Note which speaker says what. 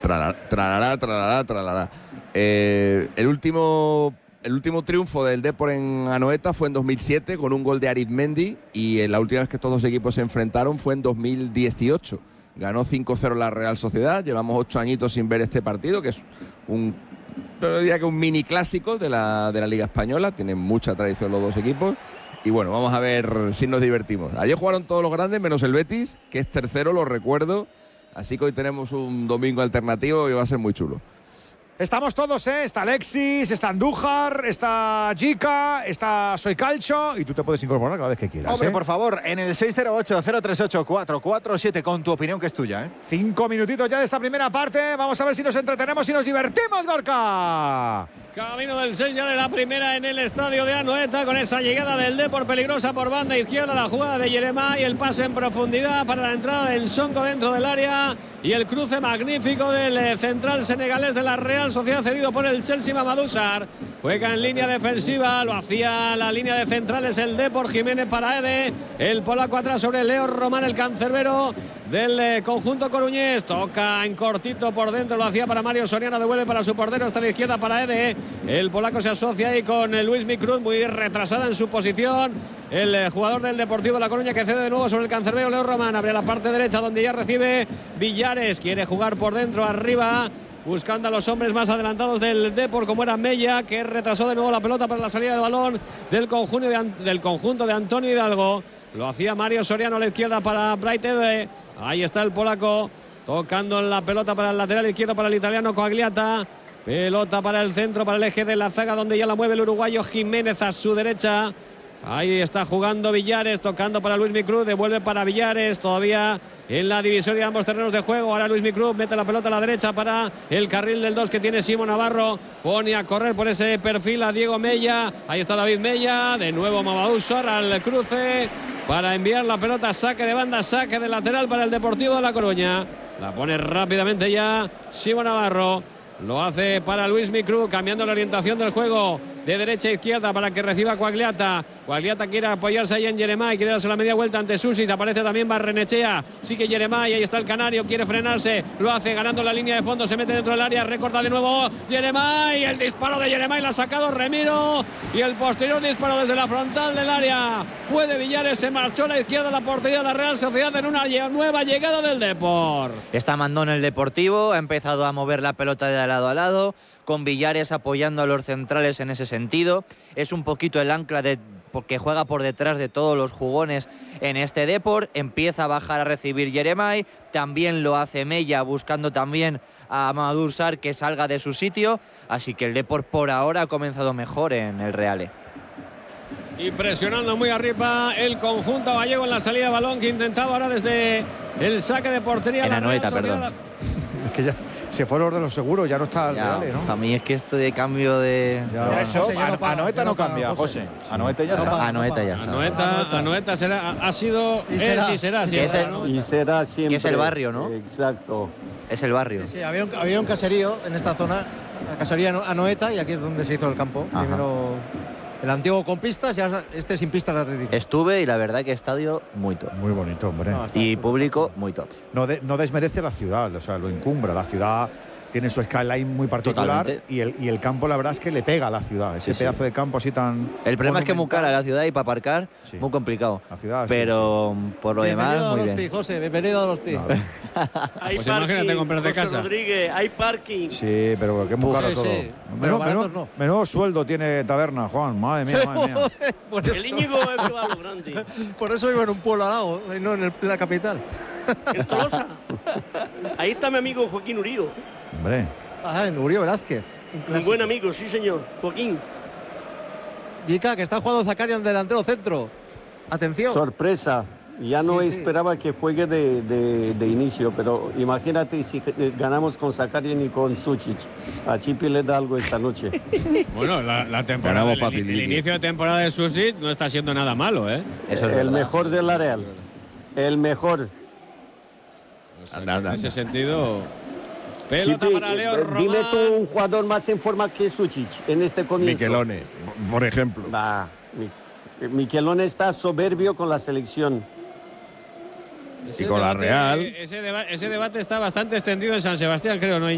Speaker 1: Tralará. El último triunfo del Depor en Anoeta fue en 2007 con un gol de Arizmendi, y la última vez que estos dos equipos se enfrentaron fue en 2018. Ganó 5-0 la Real Sociedad. Llevamos 8 añitos sin ver este partido, que es yo diría que un mini clásico de la Liga Española. Tienen mucha tradición los dos equipos. Y bueno, vamos a ver si nos divertimos. Ayer jugaron todos los grandes menos el Betis, que es tercero, lo recuerdo. Así que hoy tenemos un domingo alternativo y va a ser muy chulo.
Speaker 2: Estamos todos, ¿eh? Está Alexis, está Andújar, está Jica, está Soy Calcho, y tú te puedes incorporar cada vez que quieras.
Speaker 3: Hombre, por favor, en el 608-038-447 con tu opinión, que es tuya, ¿eh?
Speaker 2: 5 minutitos ya de esta primera parte. Vamos a ver si nos entretenemos y nos divertimos, Gorka.
Speaker 4: Camino del 6 ya de la primera en el estadio de Anoeta, con esa llegada del Depor peligrosa por banda izquierda, la jugada de Yeremá y el pase en profundidad para la entrada del Sonko dentro del área, y el cruce magnífico del central senegalés de la Real Sociedad, cedido por el Chelsea, Mamadou Sarr. Juega en línea defensiva, lo hacía la línea de centrales el Depor, Jiménez para Ede, el polaco atrás sobre Leo Román, el cancerbero del conjunto coruñés. Toca en cortito por dentro, lo hacía para Mario Soriano, devuelve para su portero, hasta la izquierda para Ede. El polaco se asocia ahí con Luis Micruz, muy retrasada en su posición. El jugador del Deportivo de La Coruña, que cede de nuevo sobre el cancerbero Leo Román. Abre la parte derecha donde ya recibe Villares. Quiere jugar por dentro, arriba, buscando a los hombres más adelantados del Depor, como era Mella, que retrasó de nuevo la pelota para la salida de balón del conjunto de Antonio Hidalgo. Lo hacía Mario Soriano a la izquierda para Bright Ede. Ahí está el polaco, tocando la pelota para el lateral izquierdo para el italiano Coagliata. Pelota para el centro, para el eje de la zaga, donde ya la mueve el uruguayo Jiménez a su derecha. Ahí está jugando Villares, tocando para Luis Micruz, devuelve para Villares, todavía en la divisoria de ambos terrenos de juego. Ahora Luis Micruz mete la pelota a la derecha para el carril del 2 que tiene Simón Navarro. Pone a correr por ese perfil a Diego Mella. Ahí está David Mella, de nuevo Mamadou Sarr al cruce para enviar la pelota, saque de banda, saque de lateral para el Deportivo de La Coruña. La pone rápidamente ya Simón Navarro. Lo hace para Luis Micruz, cambiando la orientación del juego de derecha a izquierda para que reciba Coagliata. Coagliata quiere apoyarse ahí en Yeremá y quiere darse la media vuelta ante Susic. Aparece también Barrenechea, sigue Yeremá y ahí está el canario, quiere frenarse, lo hace ganando la línea de fondo, se mete dentro del área, recorta de nuevo Yeremá y el disparo de Yeremá y la ha sacado Remiro, y el posterior disparo desde la frontal del área fue de Villares, se marchó a la izquierda de la portería de la Real Sociedad en una nueva llegada del Depor.
Speaker 5: Está Mandón el Deportivo, ha empezado a mover la pelota de lado a lado, con Villares apoyando a los centrales en ese sentido. Es un poquito el ancla porque juega por detrás de todos los jugones en este Depor. Empieza a bajar a recibir Yeremay, también lo hace Mella, buscando también a Mamadou Sarr que salga de su sitio. Así que el Depor por ahora ha comenzado mejor en el Reale.
Speaker 4: Y presionando muy arriba el conjunto gallego en la salida de balón, que intentaba ahora desde el saque de portería.
Speaker 5: En Anoeta, perdón.
Speaker 2: Es que ya se fueron los de los seguros, ya no está el Reale, ¿no?
Speaker 5: A mí es que esto de cambio de...
Speaker 3: Anoeta no cambia, José. Anoeta ya está.
Speaker 5: Anoeta ya está.
Speaker 4: Anoeta será, ha sido,
Speaker 6: y será.
Speaker 4: Sí será siempre, ¿no?
Speaker 7: Y será siempre.
Speaker 5: Que es el barrio, ¿no?
Speaker 7: Exacto.
Speaker 5: Es el barrio.
Speaker 6: Sí, había un caserío en esta zona, la casería Anoeta, y aquí es donde se hizo el campo.
Speaker 5: Ajá.
Speaker 6: Primero el antiguo con pistas y ahora este sin pistas de atletismo.
Speaker 5: Estuve y la verdad que estadio muy top.
Speaker 2: Muy bonito, hombre.
Speaker 5: Y público muy top.
Speaker 2: No desmerece la ciudad, o sea, lo encumbra. La ciudad tiene su skyline muy particular y el campo, la verdad es que le pega a la ciudad. Ese pedazo de campo así tan...
Speaker 5: El problema es que es muy cara la ciudad y para aparcar, muy complicado.
Speaker 2: La ciudad,
Speaker 5: pero por lo demás, muy bien.
Speaker 6: José, bienvenido a los tíos.
Speaker 8: Hay
Speaker 4: Pues
Speaker 8: parking,
Speaker 4: imagínate comprarte
Speaker 8: José
Speaker 4: casa.
Speaker 8: Rodríguez, hay parking.
Speaker 2: Sí, pero que es muy caro todo. Menudo sueldo tiene Taberna, Juan. Madre mía, madre mía.
Speaker 8: El Íñigo es que va a lo grande.
Speaker 6: Por eso vivo en un pueblo al lado, no en la capital.
Speaker 8: En Tolosa. Ahí está mi amigo Joaquín Urío.
Speaker 2: Hombre.
Speaker 6: En Uribe Velázquez.
Speaker 8: Un buen amigo, sí señor. Joaquín.
Speaker 6: Jica, que está jugando Zakarian delantero centro. Atención.
Speaker 7: Sorpresa. Ya no esperaba que juegue de inicio, pero imagínate si ganamos con Zakarian y con Sucic. A Chipi le da algo esta noche.
Speaker 4: Bueno, la temporada, el inicio de temporada de Susic no está siendo nada malo, ¿eh?
Speaker 7: Eso es el mejor de la Real. El mejor.
Speaker 4: O sea, en ese sentido... Pelota
Speaker 7: Chipi,
Speaker 4: para Leo Román.
Speaker 7: dime tú un jugador más en forma que Sucic en este comienzo.
Speaker 1: Michelone, por ejemplo.
Speaker 7: Michelone está soberbio con la selección.
Speaker 1: Y con la Real.
Speaker 4: Ese debate está bastante extendido en San Sebastián, creo, ¿no?